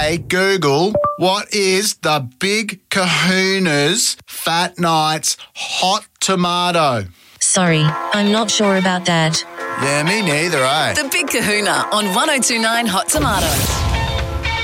Hey, Google, what is the Big Kahuna's Fat Nights hot tomato? Sorry, I'm not sure about that. Yeah, me neither, eh? The Big Kahuna on 1029 Hot Tomatoes.